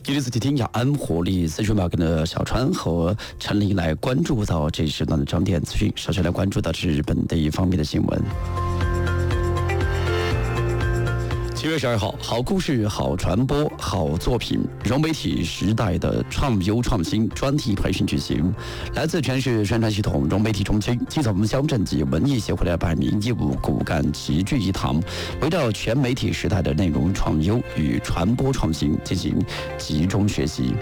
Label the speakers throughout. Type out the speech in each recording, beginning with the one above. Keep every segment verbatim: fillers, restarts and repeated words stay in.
Speaker 1: 这里是听听雅安活力资讯报跟的小川和陈琳来关注到这一时段的重点资讯。首先来关注到是日本的一方面的新闻。七月十二号，好故事、好传播、好作品，融媒体时代的创优创新专题培训举行。来自全市宣传系统融媒体中心、基层乡镇及文艺协会的百名业务骨干齐聚一堂，围绕全媒体时代的内容创优与传播创新进行集中学习。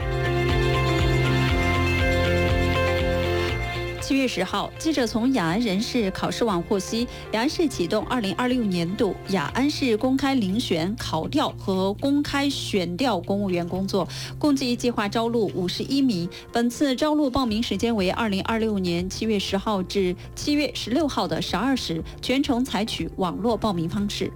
Speaker 2: 七月十号，记者从雅安人事考试网获悉，雅安市启动二零二六年度雅安市公开遴选、考调和公开选调公务员工作，共计计划招录五十一名。本次招录报名时间为二零二六年七月十号至七月十六号的十二时，全程采取网络报名方式。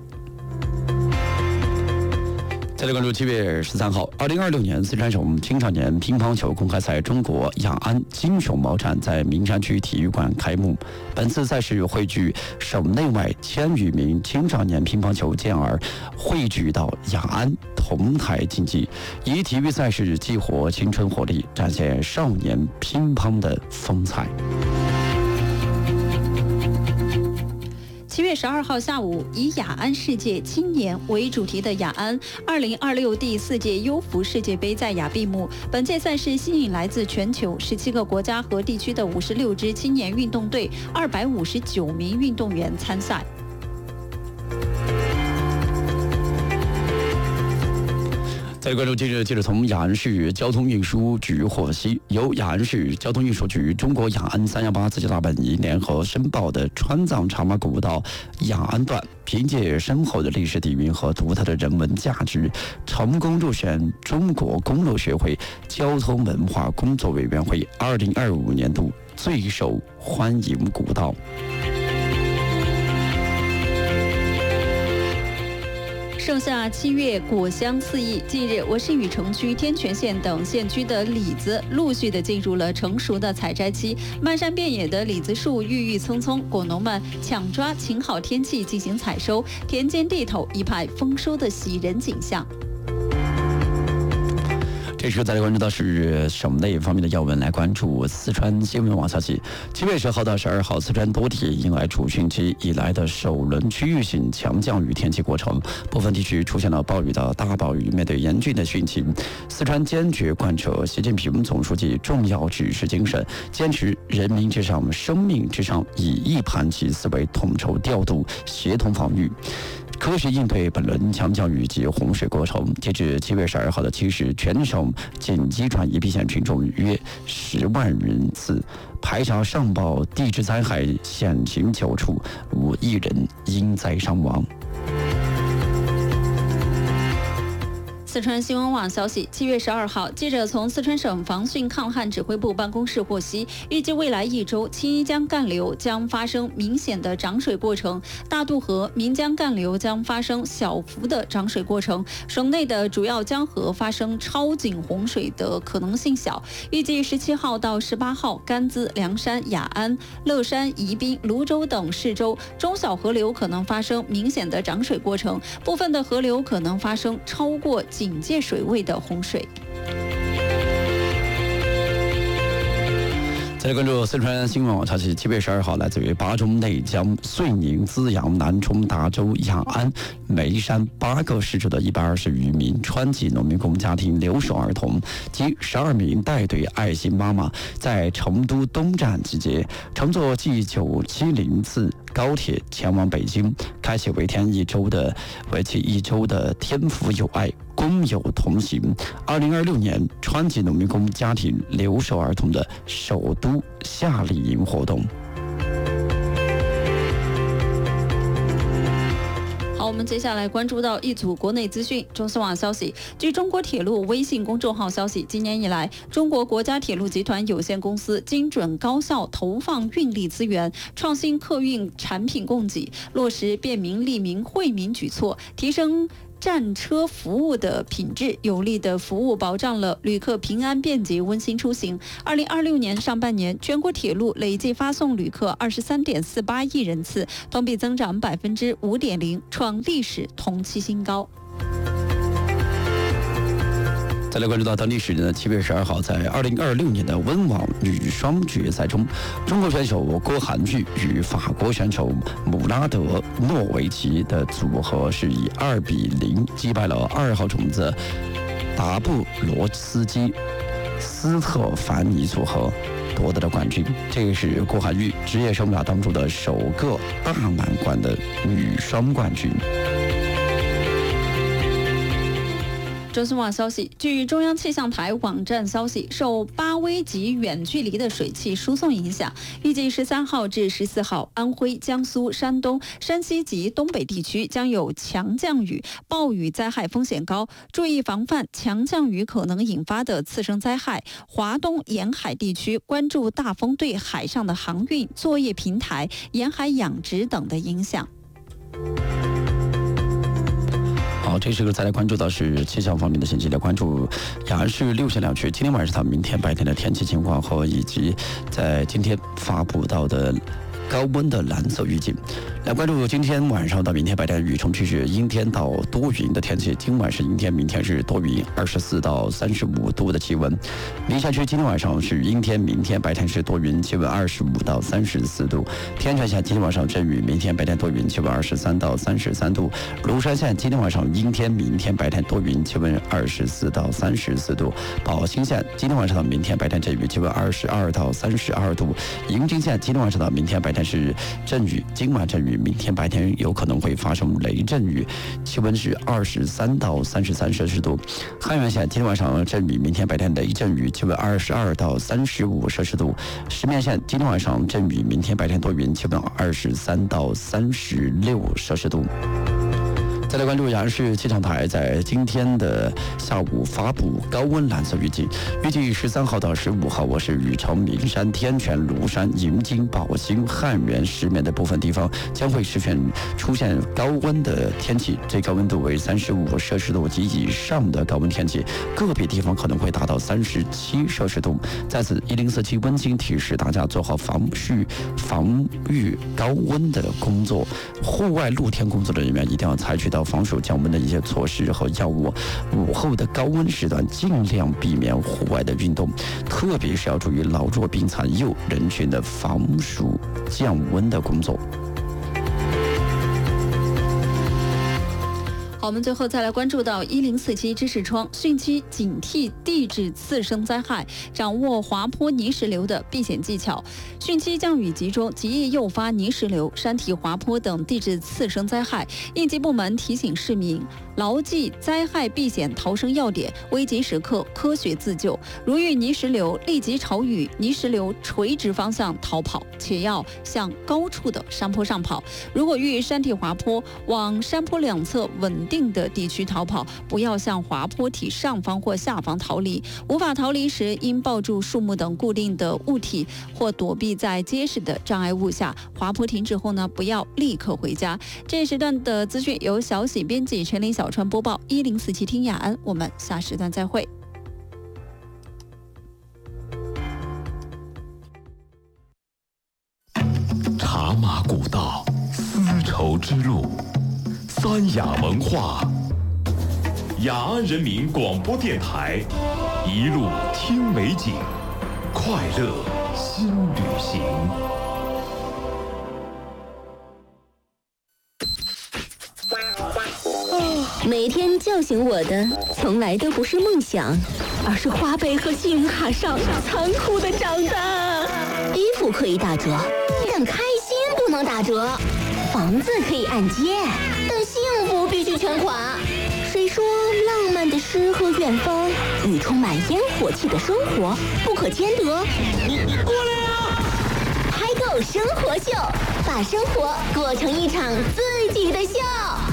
Speaker 1: 再来关注七月十三号，二零二六年四川省青少年乒乓球公开赛中国雅安金熊猫站在名山区体育馆开幕。本次赛事汇聚省内外千余名青少年乒乓球健儿汇聚到雅安同台竞技，以体育赛事激活青春活力，展现少年乒乓的风采。
Speaker 2: 七月十二号下午，以雅安世界青年为主题的雅安二零二六第四届优服世界杯在雅闭幕。本届赛事吸引来自全球十七个国家和地区的五十六支青年运动队、二百五十九名运动员参赛。
Speaker 1: 再关注近日，记者从雅安市交通运输局获悉，由雅安市交通运输局、中国雅安三幺八自驾大本营联合申报的川藏茶马古道雅安段，凭借深厚的历史底蕴和独特的人文价值，成功入选中国公路学会交通文化工作委员会二零二五年度最受欢迎古道。
Speaker 2: 盛夏七月，果香四溢。近日，我市禹城区、天全县等县区的李子陆续的进入了成熟的采摘期，漫山遍野的李子树郁郁葱葱，果农们抢抓晴好天气进行采收，田间地头一派丰收的喜人景象。
Speaker 1: 这时再来关注到是省内方面的要闻，来关注四川新闻网消息。七月十号到十二号，四川多地迎来主汛期以来的首轮区域性强降雨天气过程，部分地区出现了暴雨到大暴雨。面对严峻的汛情，四川坚决贯彻习近平总书记重要指示精神，坚持人民至上、生命至上，以一盘棋思维统筹调度、协同防御，科学应对本轮强降雨及洪水过程。截至七月十二号的七时，全省紧急转移避险群众约十万人次，排查上报地质灾害险情九处，无一人因灾伤亡。
Speaker 2: 四川新闻网消息，七月十二号，记者从四川省防汛抗旱指挥部办公室获悉，预计未来一周，青衣江干流将发生明显的涨水过程，大渡河、岷江干流将发生小幅的涨水过程，省内的主要江河发生超警洪水的可能性小。预计十七号到十八号，甘孜、凉山、雅安、乐山、宜宾、泸州等市州中小河流可能发生明显的涨水过程，部分的河流可能发生超过警戒水位的洪水。
Speaker 1: 再来关注四川新闻网消息，七月十二号，来自于巴中、内江、遂宁、资阳、南充、达州、雅安、眉山八个市州的一百二十余名川籍农民工家庭留守儿童及十二名带队爱心妈妈，在成都东站集结，乘坐 G 九七零次高铁前往北京，开启为天一周的为期一周的天府友爱公有同行二零二六年川籍农民工家庭留守儿童的首都夏令营活动。
Speaker 2: 好，我们接下来关注到一组国内资讯。中新网消息，据中国铁路微信公众号消息，今年以来，中国国家铁路集团有限公司精准高效投放运力资源，创新客运产品供给，落实便民利民惠民举措，提升站车服务的品质，有力的服务保障了旅客平安便捷温馨出行。二零二六年上半年，全国铁路累计发送旅客二十三点四八亿人次，同比增长百分之五点零，创历史同期新高。
Speaker 1: 再来关注到当地时间的七月十二号，在二零二六年的温网女双决赛中，中国选手郭涵玉与法国选手姆拉德诺维奇的组合是以二比零击败了二号种子达布罗斯基斯特凡尼组合，夺得了冠军。这个是郭涵玉职业生涯当中的首个大满贯的女双冠军。
Speaker 2: 中新网消息，据中央气象台网站消息，受八威级远距离的水汽输送影响，预计十三号至十四号，安徽、江苏、山东、山西及东北地区将有强降雨、暴雨灾害风险高，注意防范强降雨可能引发的次生灾害。华东沿海地区关注大风对海上的航运、作业平台、沿海养殖等的影响。
Speaker 1: 好，这时候再来关注到是气象方面的信息，来关注雅安市六县两区今天晚上到明天白天的天气情况和以及在今天发布到的高温的蓝色预警。来关注今天晚上到明天白天雨程区是阴天到多云的天气，今晚是阴天，明天是多云，二十四到三十五度的气温。宁夏区今天晚上是阴天，明天白天是多云，气温二十五到三十四度。天川县今天晚上阵雨，明天白天多云，气温二十三到三十三度。庐山县今天晚上阴天，明天白天多云，气温二十四到三十四度。宝兴县今天晚上到明天白天阵雨，气温二十二到三十二度。银津县今天晚上到明天白天是阵雨，今晚阵雨，明天白天有可能会发生雷阵雨，气温是二十三到三十三摄氏度。汉源县今天晚上阵雨，明天白天雷阵雨，气温二十二到三十五摄氏度。石面县今天晚上阵雨，明天白天多云，气温二十三到三十六摄氏度。再来关注雅安市气象台在今天的下午发布高温蓝色预警，预计十三号到十五号，我市禹城、名山、天全、庐山、银津、宝兴、汉源、石棉的部分地方将会实现出现高温的天气，最高温度为三十五摄氏度及以上的高温天气，个别地方可能会达到三十七摄氏度。在此，一零四七温馨提示大家做好防御防御高温的工作，户外露天工作的人员一定要采取到防暑降温的一些措施和药物。午后的高温时段尽量避免户外的运动，特别是要注意老弱病残幼人群的防暑降温的工作。
Speaker 2: 好，我们最后再来关注到一零四七知识窗，汛期警惕地质次生灾害，掌握滑坡泥石流的避险技巧。汛期降雨集中，极易诱发泥石流、山体滑坡等地质次生灾害。应急部门提醒市民牢记灾害避险逃生要点，危急时刻科学自救。如遇泥石流，立即朝与泥石流垂直方向逃跑，且要向高处的山坡上跑。如果遇山体滑坡，往山坡两侧稳定的地区逃跑，不要向滑坡体上方或下方逃离。无法逃离时，应抱住树木等固定的物体，或躲避在结实的障碍物下。滑坡停止后呢，不要立刻回家。这一时段的资讯由小喜编辑，陈林、小川播报。一零四七听雅安，我们下时段再会。
Speaker 3: 茶马古道，丝绸之路，三雅文化，雅安人民广播电台，一路听美景，快乐新旅行。
Speaker 4: 每天叫醒我的从来都不是梦想，而是花呗和信用卡上残酷的账单。衣服可以打折，但开心不能打折；房子可以按揭，但幸福必须全款。谁说浪漫的诗和远方与充满烟火气的生活不可兼得？过来啊！嗨购生活秀，把生活过成一场自己的秀。